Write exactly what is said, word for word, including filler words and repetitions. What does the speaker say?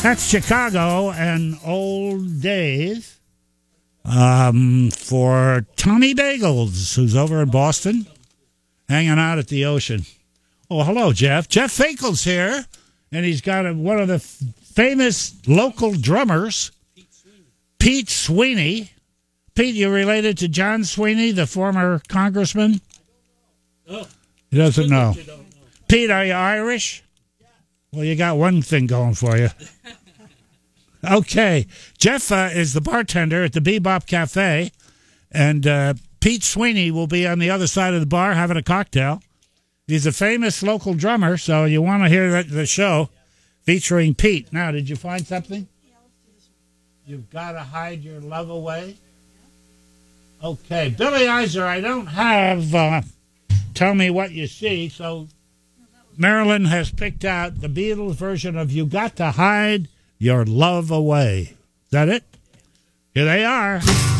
That's Chicago and Old Days um, for Tommy Bagels, who's over in Boston, hanging out at the ocean. Oh, hello, Jeff. Jeff Finkel's here, and he's got a, one of the f- famous local drummers, Pete Sweeney. Pete, you related to John Sweeney, the former congressman? No. He doesn't know. You don't know. Pete, are you Irish? Well, you got one thing going for you. Okay. Jeff uh, is the bartender at the Bebop Cafe, and uh, Pete Sweeney will be on the other side of the bar having a cocktail. He's a famous local drummer, so you want to hear the show featuring Pete. Now, did you find something? You've got to hide your love away. Okay. Billy Eiser, I don't have uh, Tell Me What You See, so Marilyn has picked out the Beatles version of You Got to Hide Your Love Away. Is that it? Here they are.